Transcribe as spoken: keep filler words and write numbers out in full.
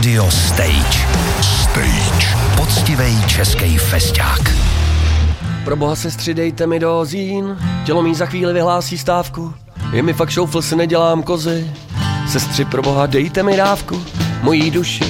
Radio Stage. Stage. Poctivej český festák. Pro boha sestři, dejte mi dozín, tělo mý za chvíli vyhlásí stávku. Je mi fakt šoufl, si nedělám kozy. Sestři, pro boha, dejte mi dávku, mojí duši